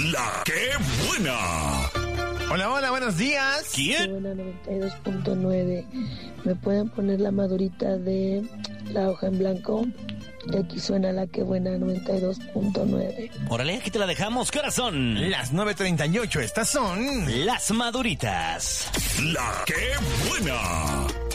La que buena. Hola, hola, buenos días. ¿Quién? Buena 92.9. ¿Me pueden poner la madurita de La Hoja en Blanco? Y aquí suena La que buena 92.9. Órale, aquí te la dejamos. ¿Qué horas son? Las 9:38, estas son... Las Maduritas. La que buena.